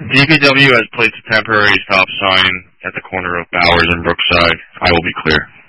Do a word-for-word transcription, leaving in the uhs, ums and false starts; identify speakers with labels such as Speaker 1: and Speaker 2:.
Speaker 1: D P W has placed a temporary stop sign at the corner of Bowers and Brookside. I will be clear.